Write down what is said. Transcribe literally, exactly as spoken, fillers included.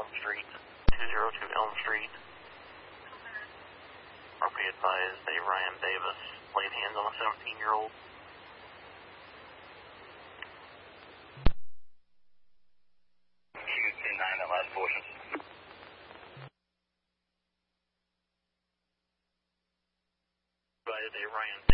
Elm Street. two oh two Elm Street. Property advised a Ryan Davis laid hands on a seventeen-year-old. two nine, that last portion. Advised a Ryan